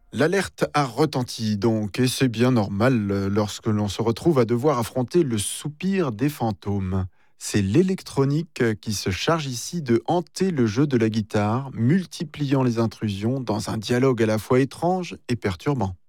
L'alerte a retenti donc, et c'est bien normal lorsque l'on se retrouve à devoir affronter le soupir des fantômes. C'est l'électronique qui se charge ici de hanter le jeu de la guitare, multipliant les intrusions dans un dialogue à la fois étrange et perturbant.